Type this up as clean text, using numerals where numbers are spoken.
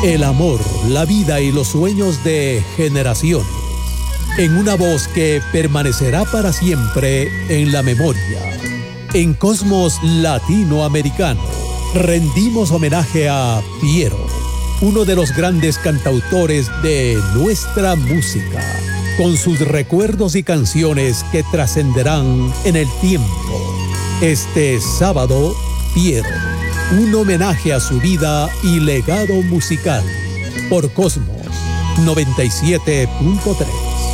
El amor, la vida y los sueños de generaciones. En una voz que permanecerá para siempre en la memoria. En Cosmos Latinoamericano, rendimos homenaje a Piero, uno de los grandes cantautores de nuestra música, con sus recuerdos y canciones que trascenderán en el tiempo. Este sábado, Piero, un homenaje a su vida y legado musical, por Cosmos 97.3.